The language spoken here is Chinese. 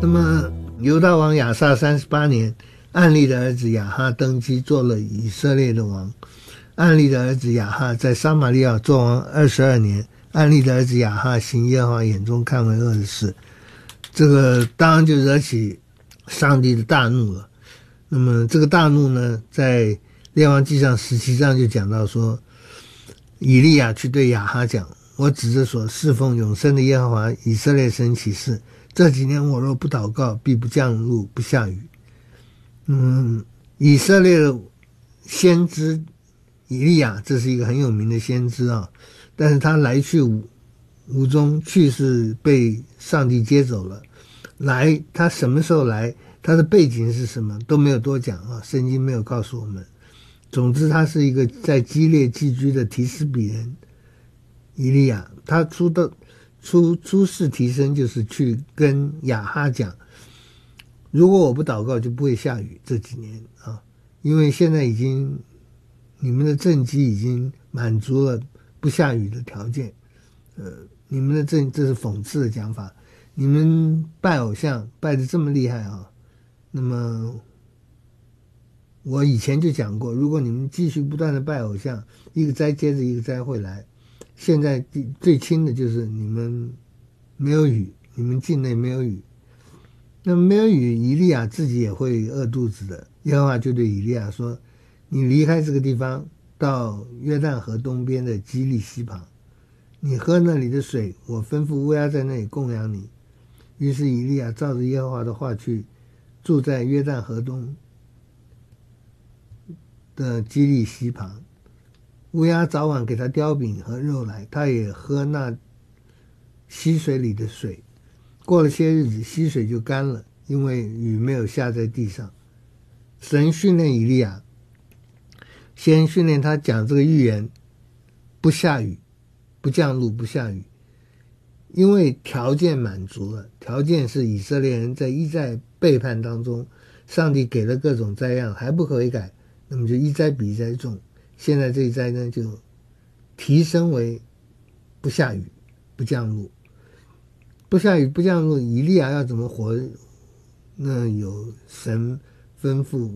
那么犹大王亚撒38年，暗利的儿子亚哈登基，做了以色列的王。暗利的儿子亚哈在撒玛利亚做王22年，暗利的儿子亚哈行耶和华眼中看为恶的事，这个当然就惹起上帝的大怒了。那么这个大怒呢，在列王纪上17章就讲到说，以利亚去对亚哈讲，我指着所侍奉永生的耶和华以色列神起誓，这几年我若不祷告，必不降露不下雨。以色列的先知以利亚，这是一个很有名的先知啊，但是他来去无踪，去是被上帝接走了。来，他什么时候来，他的背景是什么都没有多讲啊，圣经没有告诉我们。总之他是一个在基列寄居的提斯比人以利亚，他出世提升就是去跟亚哈讲，如果我不祷告就不会下雨这几年啊，因为现在你们的政绩已经满足了不下雨的条件。你们的这是讽刺的讲法，你们拜偶像拜得这么厉害啊，那么我以前就讲过，如果你们继续不断的拜偶像，一个灾接着一个灾会来。现在最轻的就是你们没有雨，你们境内没有雨。那么没有雨，以利亚自己也会饿肚子的。耶和华就对以利亚说，你离开这个地方，到约旦河东边的基利溪旁，你喝那里的水，我吩咐乌鸦在那里供养你。于是以利亚照着耶和华的话去，住在约旦河东的基利溪旁。乌鸦早晚给他叼饼和肉来，他也喝那溪水里的水。过了些日子，溪水就干了，因为雨没有下在地上。神训练以利亚，先训练他讲这个预言，不下雨，不降露，不下雨。因为条件满足了，条件是以色列人在一再背叛当中，上帝给了各种灾殃，还不悔改，那么就一灾比一灾重。现在这一灾呢，就提升为不下雨不降露。不下雨不降露，以利亚要怎么活？那有神吩咐